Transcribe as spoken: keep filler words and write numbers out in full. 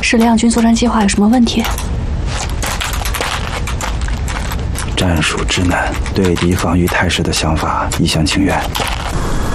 是梁军作战计划有什么问题？ 战术之难，对敌防御态势的想法一厢情愿。